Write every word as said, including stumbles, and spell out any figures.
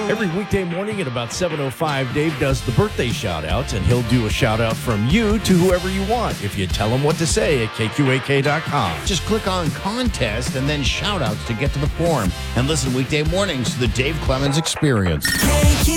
Every weekday morning at about seven oh five, Dave does the birthday shout-outs, and he'll do a shout-out from you to whoever you want if you tell him what to say at K Q A K dot com. Just click on Contest and then Shout-outs to get to the form. And listen weekday mornings to the Dave Clemens Experience.